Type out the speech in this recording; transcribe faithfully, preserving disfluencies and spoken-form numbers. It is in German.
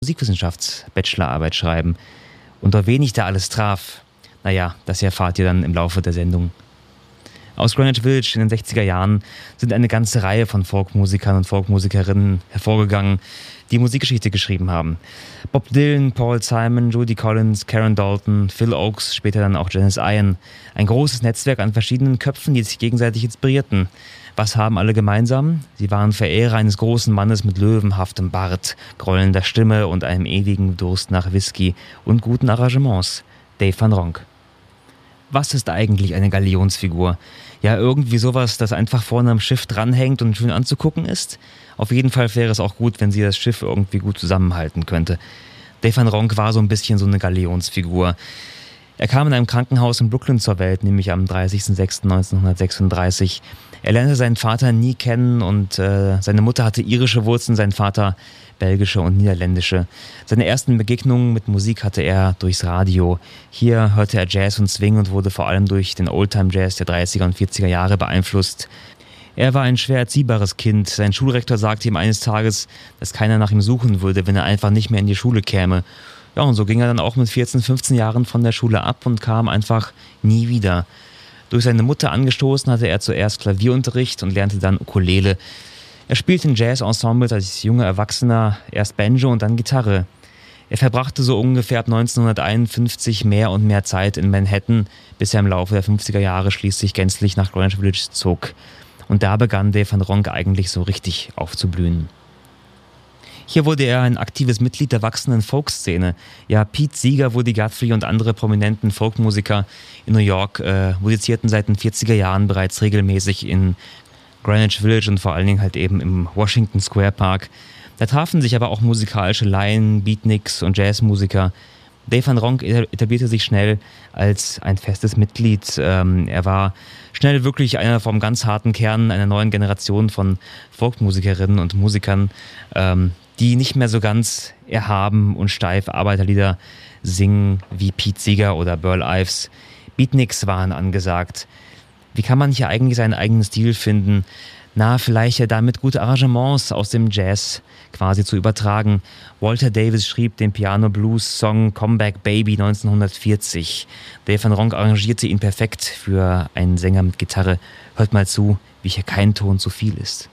Musikwissenschafts-Bachelorarbeit schreiben. Und auf wen ich da alles traf, naja, das erfahrt ihr dann im Laufe der Sendung. Aus Greenwich Village in den sechziger Jahren sind eine ganze Reihe von Folkmusikern und Folkmusikerinnen hervorgegangen, die Musikgeschichte geschrieben haben. Bob Dylan, Paul Simon, Judy Collins, Karen Dalton, Phil Ochs, später dann auch Janis Ian. Ein großes Netzwerk an verschiedenen Köpfen, die sich gegenseitig inspirierten. Was haben alle gemeinsam? Sie waren Verehrer eines großen Mannes mit löwenhaftem Bart, grollender Stimme und einem ewigen Durst nach Whisky und guten Arrangements. Dave Van Ronk. Was ist eigentlich eine Galionsfigur? Ja, irgendwie sowas, das einfach vorne am Schiff dranhängt und schön anzugucken ist? Auf jeden Fall wäre es auch gut, wenn sie das Schiff irgendwie gut zusammenhalten könnte. Dave Van Ronk war so ein bisschen so eine Galionsfigur. Er kam in einem Krankenhaus in Brooklyn zur Welt, nämlich am dreißigsten sechsten neunzehnhundertsechsunddreißig. Er lernte seinen Vater nie kennen und äh, seine Mutter hatte irische Wurzeln, sein Vater belgische und niederländische. Seine ersten Begegnungen mit Musik hatte er durchs Radio. Hier hörte er Jazz und Swing und wurde vor allem durch den Oldtime-Jazz der dreißiger und vierziger Jahre beeinflusst. Er war ein schwer erziehbares Kind. Sein Schulrektor sagte ihm eines Tages, dass keiner nach ihm suchen würde, wenn er einfach nicht mehr in die Schule käme. Ja, und so ging er dann auch mit vierzehn, fünfzehn Jahren von der Schule ab und kam einfach nie wieder. Durch seine Mutter angestoßen hatte er zuerst Klavierunterricht und lernte dann Ukulele. Er spielte in Jazz-Ensembles als junger Erwachsener, erst Banjo und dann Gitarre. Er verbrachte so ungefähr ab neunzehnhunderteinundfünfzig mehr und mehr Zeit in Manhattan, bis er im Laufe der fünfziger Jahre schließlich gänzlich nach Greenwich Village zog. Und da begann Dave Van Ronk eigentlich so richtig aufzublühen. Hier wurde er ein aktives Mitglied der wachsenden Folkszene. Ja, Pete Seeger, Woody Guthrie und andere prominenten Folkmusiker in New York äh, musizierten seit den vierziger Jahren bereits regelmäßig in Greenwich Village und vor allen Dingen halt eben im Washington Square Park. Da trafen sich aber auch musikalische Laien, Beatniks und Jazzmusiker. Dave Van Ronk etablierte sich schnell als ein festes Mitglied. Ähm, er war schnell wirklich einer vom ganz harten Kern einer neuen Generation von Folkmusikerinnen und Musikern, ähm, die nicht mehr so ganz erhaben und steif Arbeiterlieder singen wie Pete Seeger oder Burl Ives. Beatniks waren angesagt. Wie kann man hier eigentlich seinen eigenen Stil finden? Na, vielleicht ja damit gute Arrangements aus dem Jazz quasi zu übertragen. Walter Davis schrieb den Piano-Blues-Song Comeback Baby neunzehnhundertvierzig. Dave Van Ronk arrangierte ihn perfekt für einen Sänger mit Gitarre. Hört mal zu, wie hier kein Ton zu viel ist.